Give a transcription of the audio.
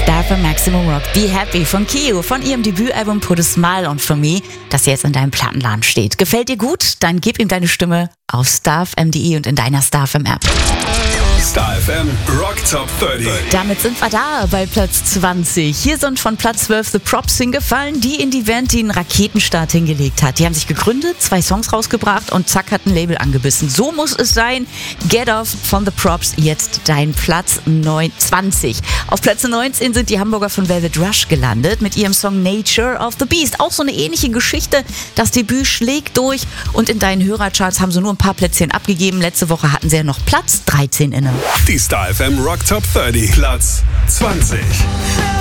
Star FM Maximum Rock Be Happy von Kio von ihrem Debütalbum Put a Smile on For Me, das jetzt in deinem Plattenladen steht. Gefällt dir gut? Dann gib ihm deine Stimme auf starfm.de und in deiner Star FM App. Star FM Rock Top 30. Damit sind wir da bei Platz 20. Hier sind von Platz 12 The Props hingefallen, die in die Band, die einen Raketenstart hingelegt hat. Die haben sich gegründet, 2 Songs rausgebracht und zack, hat ein Label angebissen. So muss es sein. Get Off von The Props, jetzt dein Platz 20. Auf Platz 19 sind die Hamburger von Velvet Rush gelandet mit ihrem Song Nature of the Beast. Auch so eine ähnliche Geschichte. Das Debüt schlägt durch und in deinen Hörercharts haben sie nur ein paar Plätzchen abgegeben. Letzte Woche hatten sie ja noch Platz 13 inne. Die Star FM Rock Top 30. Platz 20.